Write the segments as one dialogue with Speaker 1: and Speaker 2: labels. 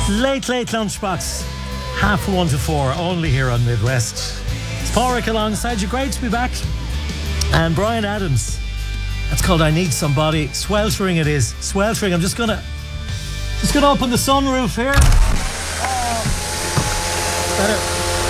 Speaker 1: Late lunchbox, 1:30 to 4, only here on Midwest. It's Pádraig alongside you. Great to be back. And Brian Adams. That's called I Need Somebody. Sweltering it is. Sweltering. I'm just gonna open the sunroof here. Better.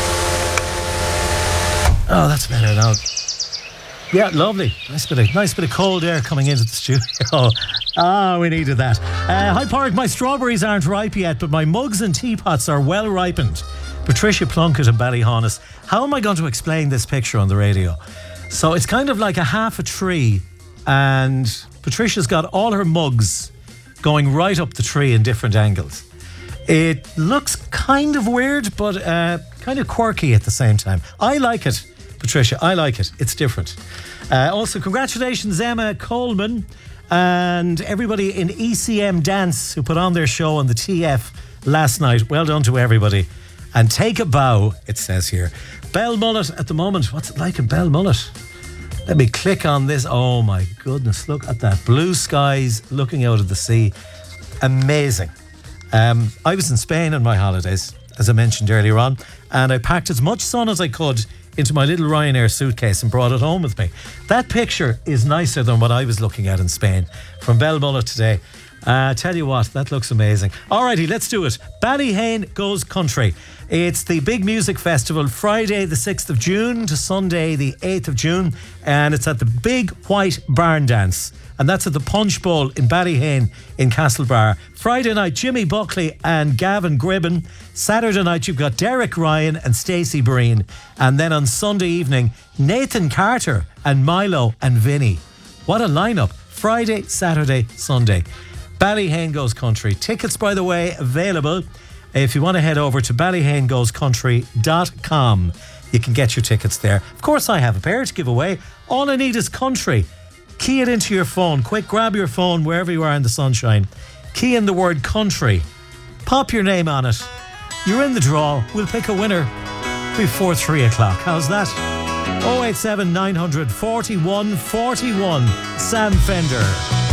Speaker 1: Oh, that's better now. Yeah, lovely. Nice bit of cold air coming into the studio. We needed that. Hi, Pádraig. My strawberries aren't ripe yet, but my mugs and teapots are well ripened. Patricia Plunkett and Ballyhonus. How am I going to explain this picture on the radio? So it's kind of like half a tree, and Patricia's got all her mugs going right up the tree in different angles. It looks kind of weird, but kind of quirky at the same time. I like it, Patricia. I like it. It's different. Also, congratulations, Emma Coleman and everybody in ECM Dance who put on their show on the TF last night. Well done to everybody. And take a bow, it says here. Belmullet at the moment. What's it like in Belmullet? Let me click on this. Oh my goodness, look at that. Blue skies looking out of the sea. Amazing. I was in Spain on my holidays, as I mentioned earlier on, and I packed as much sun as I could into my little Ryanair suitcase and brought it home with me. That picture is nicer than what I was looking at in Spain from Belmullet today. Tell you what, that looks amazing. Alrighty, let's do it. Ballyhane Goes Country. It's the big music festival, Friday the 6th of June to Sunday the 8th of June, and it's at the Big White Barn Dance, and that's at the Punch Bowl in Ballyhane in Castlebar. Friday night, Jimmy Buckley and Gavin Gribben. Saturday night, you've got Derek Ryan and Stacey Breen, and then on Sunday evening, Nathan Carter and Milo and Vinny. What a lineup! Friday, Saturday, Sunday. Ballyhane Goes Country. Tickets, by the way, available. If you want to head over to ballyhanegoescountry.com, you can get your tickets there. Of course, I have a pair to give away. All I need is country. Key it into your phone. Quick, grab your phone wherever you are in the sunshine. Key in the word country. Pop your name on it. You're in the draw. We'll pick a winner before 3 o'clock. How's that? 087 900 41 41. Sam Fender.